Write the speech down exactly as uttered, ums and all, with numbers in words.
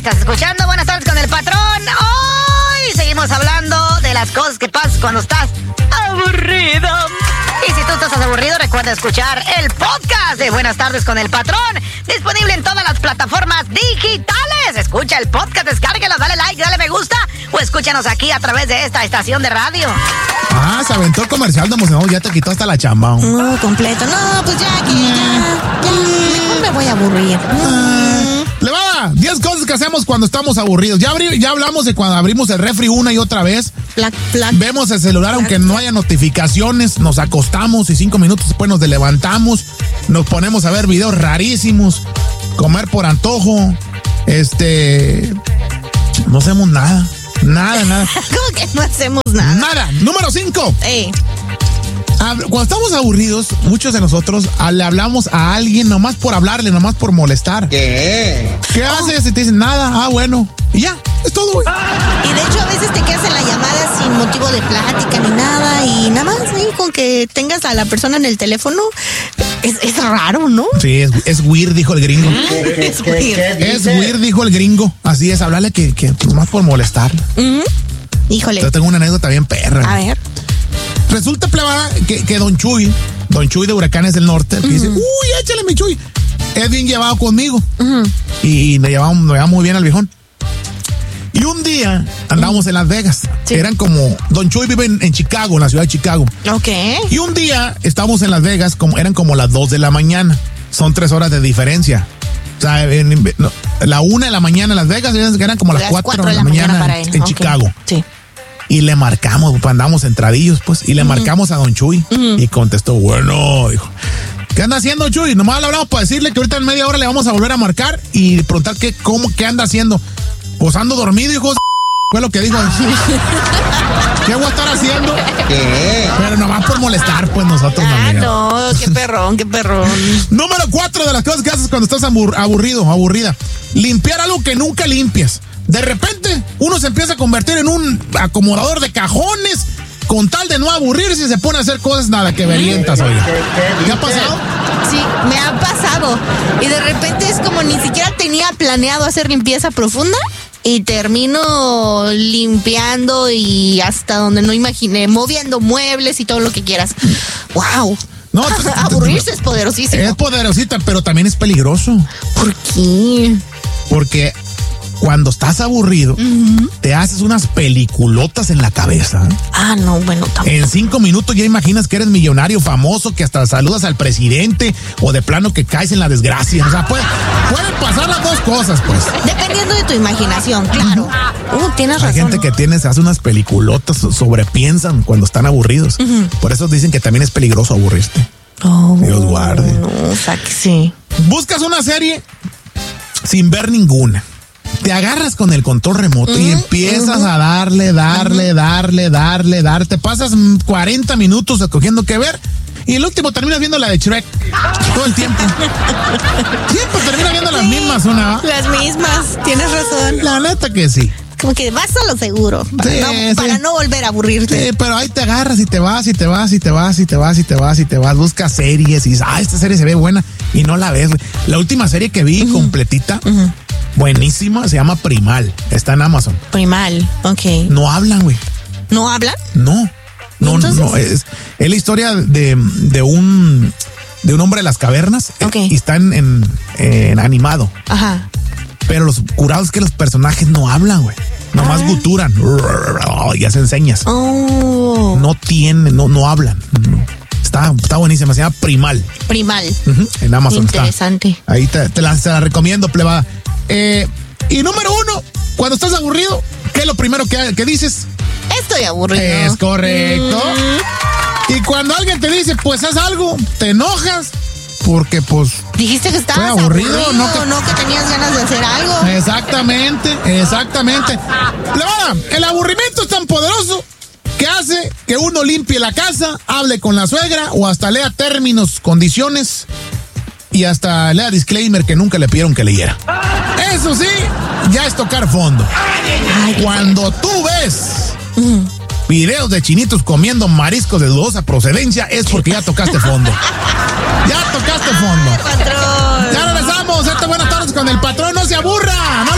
estás escuchando Buenas Tardes con el Patrón. Hoy seguimos hablando de las cosas que pasan cuando estás aburrido. Y si tú estás aburrido, recuerda escuchar el podcast de Buenas Tardes con el Patrón, disponible en todas las plataformas digitales. Escucha el podcast, descárguelo, dale like, dale me gusta o escúchanos aquí a través de esta estación de radio. Ah, se aventó el comercial de emocionado, ya te quitó hasta la chamba. No, completo. No, pues ya que ya, ya, mejor me voy a aburrir. Ah, le va a diez cosas que hacemos cuando estamos aburridos. Ya, abrí, ya hablamos de cuando abrimos el refri una y otra vez. Plac, plac. Vemos el celular aunque no haya notificaciones, nos acostamos y cinco minutos después nos levantamos, nos ponemos a ver videos rarísimos, comer por antojo, este, no hacemos nada, nada, nada. ¿Cómo que no hacemos nada? Nada. Número cinco. Eh. Cuando estamos aburridos, muchos de nosotros le hablamos a alguien nomás por hablarle, nomás por molestar. ¿Qué? ¿Qué haces? Y te dicen nada, ah, bueno. Y ya, es todo, güey. Y de hecho a veces te quedas en la llamada sin motivo de plática ni nada y nada más ahí con que tengas a la persona en el teléfono es, es raro, ¿no? Sí, es, es weird, dijo el gringo. Es weird. Es weird, dijo el gringo. Así es, hablarle que, que nomás por molestar. Uh-huh. Híjole. Yo tengo una anécdota bien perra. A ver. Resulta, plebada, que, que Don Chuy, Don Chuy de Huracanes del Norte, uh-huh. dice, uy, échale mi Chuy. Es bien llevado conmigo. Uh-huh. Y, y me llevaba, me llevaba muy bien al viejón. Y un día andábamos uh-huh. en Las Vegas. Sí. Eran como, Don Chuy vive en, en Chicago, en la ciudad de Chicago. Ok. Y un día estábamos en Las Vegas, como, eran como las dos de la mañana. Son tres horas de diferencia. O sea, en, en, no, la una de la mañana en Las Vegas, eran como las, las cuatro, cuatro de la, la mañana, mañana en, en okay. Chicago. Sí. Y le marcamos, pues andamos entradillos, pues, y le uh-huh. marcamos a Don Chuy. Uh-huh. Y contestó, bueno, dijo, ¿qué anda haciendo, Chuy? Nomás le hablamos para decirle que ahorita en media hora le vamos a volver a marcar y preguntar qué, cómo, qué anda haciendo. Pues ando dormido, hijo. Fue lo que dijo. ¿Qué voy a estar haciendo? ¿Qué? Pero nomás por molestar, pues, nosotros. Ah, no, qué perrón, qué perrón. Número cuatro de las cosas que haces cuando estás aburrido, aburrida. Limpiar algo que nunca limpias. De repente, uno se empieza a convertir en un acomodador de cajones con tal de no aburrirse y se pone a hacer cosas nada que verientas, oye. ¿Qué ha pasado? Sí, me ha pasado. Y de repente es como ni siquiera tenía planeado hacer limpieza profunda y termino limpiando y hasta donde no imaginé, moviendo muebles y todo lo que quieras. ¡Wow! No, aburrirse es poderosísimo. Es poderosita, pero también es peligroso. ¿Por qué? Porque cuando estás aburrido, uh-huh. te haces unas peliculotas en la cabeza. Ah, no, bueno, tampoco. En cinco minutos ya imaginas que eres millonario famoso, que hasta saludas al presidente o de plano que caes en la desgracia. O sea, puede, pueden pasar las dos cosas, pues. Dependiendo de tu imaginación, claro. Uh, tienes razón. Hay gente que tiene, se hace unas peliculotas, sobrepiensan cuando están aburridos. Uh-huh. Por eso dicen que también es peligroso aburrirte. Oh, Dios guarde. No, o sea que sí. Buscas una serie sin ver ninguna. Te agarras con el control remoto uh-huh, y empiezas uh-huh. a darle, darle, uh-huh. darle, darle, darle. Te pasas cuarenta minutos escogiendo qué ver y el último terminas viendo la de Shrek todo el tiempo. Siempre terminas viendo sí, las mismas, una. Las mismas, tienes razón. La neta que sí. Como que vas a lo seguro, para, sí, no, sí. para no volver a aburrirte. Sí, pero ahí te agarras y te vas y te vas y te vas y te vas y te vas y te vas. Buscas series y dices, ah, esta serie se ve buena y no la ves. La última serie que vi uh-huh. completita, uh-huh. buenísima, se llama Primal. Está en Amazon. Primal, ok. No hablan, güey. ¿No hablan? No. No, ¿Entonces? no. Es, es la historia de, de un de un hombre de las cavernas. Okay. Y está en, en, en animado. Ajá. Pero los curados es que los personajes no hablan, güey. Nomás ah. guturan. Y hacen señas. Oh. No tienen, no, no hablan. No. Está, está buenísima, se llama Primal. Primal. Uh-huh. En Amazon. Interesante. Está. Ahí te, te, la, te la recomiendo, plebada. Eh, y número uno, cuando estás aburrido, ¿qué es lo primero que, que dices? Estoy aburrido. Es correcto. Mm. Y cuando alguien te dice, pues haz algo, te enojas. Porque, pues. Dijiste que estabas aburrido, aburrido, no que, no que tenías ganas de hacer algo. Exactamente, exactamente. Plebada, el aburrimiento es tan poderoso que hace que uno limpie la casa, hable con la suegra o hasta lea términos, condiciones y hasta lea disclaimer que nunca le pidieron que leyera. Eso sí, ya es tocar fondo. Ay, Cuando tú ves mm. videos de chinitos comiendo mariscos de dudosa procedencia, es porque ya tocaste fondo. Ya tocaste fondo. Ay, patrón. Ya regresamos. Este Buenas Tardes con el Patrón. No se aburra. No